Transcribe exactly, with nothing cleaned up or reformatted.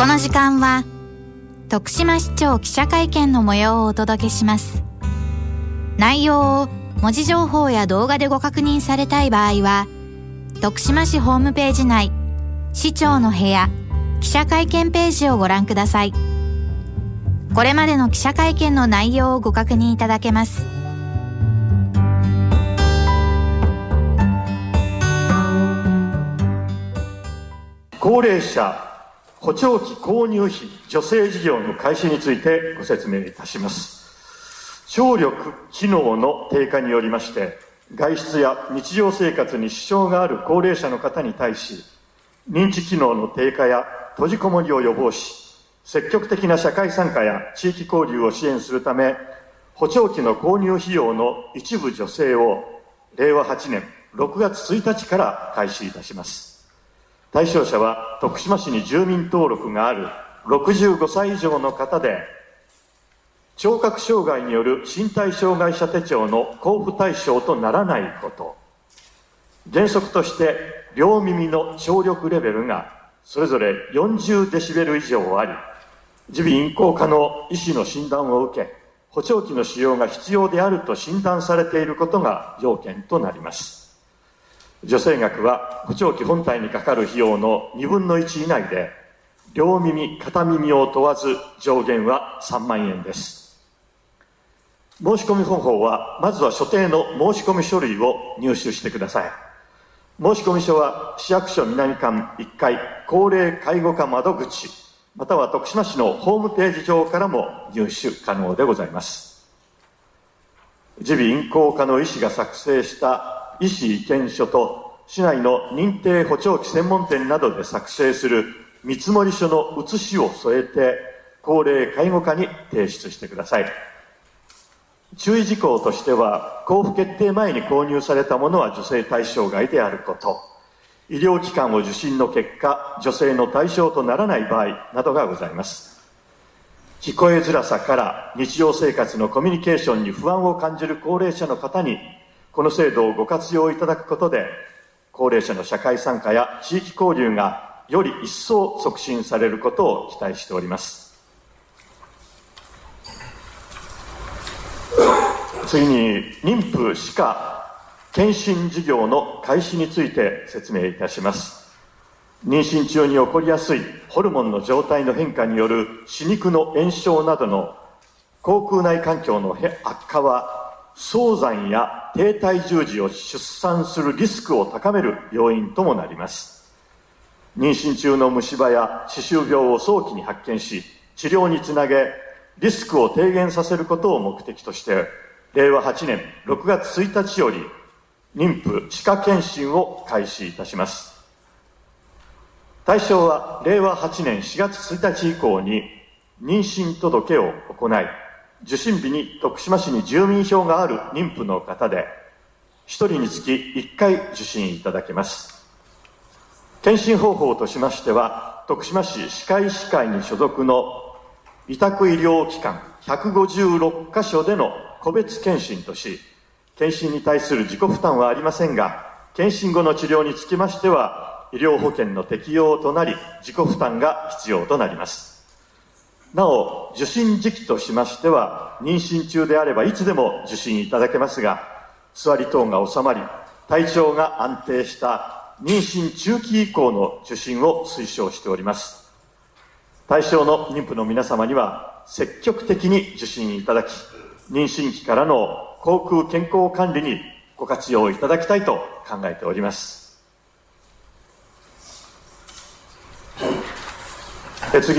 この時間は徳島市長記者会見の模様をお届けします。内容を文字情報や動画でご確認されたい場合は、徳島市ホームページ内市長の部屋記者会見ページをご覧ください。これまでの記者会見の内容をご確認いただけます。 高齢者補聴器購入費助成事業の開始についてご説明いたします。聴力機能の低下によりまして外出や日常生活に支障がある高齢者の方に対し、認知機能の低下や閉じこもりを予防し、積極的な社会参加や地域交流を支援するため、補聴器の購入費用の一部助成をれいわはちねんろくがつついたちから開始いたします。対象者は徳島市に住民登録があるろくじゅうごさい以上の方で、聴覚障害による身体障害者手帳の交付対象とならないこと、原則として両耳の聴力レベルがそれぞれよんじゅうデシベル以上あり、耳鼻咽喉科の医師の診断を受け、補聴器の使用が必要であると診断されていることが要件となります。助成額は補聴器本体にかかる費用のにぶんのいち以内で、両耳片耳を問わず上限はさんまんえんです。申し込み方法は、まずは所定の申し込み書類を入手してください。申込書は市役所南館いっかい高齢介護課窓口、または徳島市のホームページ上からも入手可能でございます。耳鼻咽喉科の医師が作成した医師意見書と、市内の認定補聴器専門店などで作成する見積書の写しを添えて、高齢介護課に提出してください。注意事項としては、交付決定前に購入されたものは助成対象外であること、医療機関を受診の結果、助成の対象とならない場合などがございます。聞こえづらさから日常生活のコミュニケーションに不安を感じる高齢者の方に、この制度をご活用いただくことで、高齢者の社会参加や地域交流がより一層促進されることを期待しております。次に、妊婦歯科検診事業の開始について説明いたします。妊娠中に起こりやすいホルモンの状態の変化による歯肉の炎症などの口腔内環境の悪化は、早産や低体重児を出産するリスクを高める要因ともなります。妊娠中の虫歯や歯周病を早期に発見し、治療につなげ、リスクを低減させることを目的として、れいわはちねんろくがつついたちより、妊婦歯科検診を開始いたします。対象は、れいわはちねんしがつついたち以降に、妊娠届を行い、受診日に徳島市に住民票がある妊婦の方で、ひとりにつきいっかい受診いただけます。検診方法としましては、徳島市歯科医師会に所属の委託医療機関ひゃくごじゅうろっかしょでの個別検診とし、検診に対する自己負担はありませんが、検診後の治療につきましては、医療保険の適用となり、自己負担が必要となります。なお、受診時期としましては、妊娠中であればいつでも受診いただけますが、座り等が収まり、体調が安定した妊娠中期以降の受診を推奨しております。対象の妊婦の皆様には、積極的に受診いただき、妊娠期からの口腔健康管理にご活用いただきたいと考えております。次